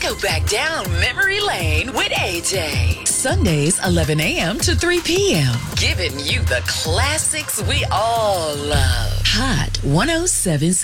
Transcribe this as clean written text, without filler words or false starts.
go back down memory lane with AJ. Sundays, 11 a.m. to 3 p.m. Giving you the classics we all love. Hot 107.7.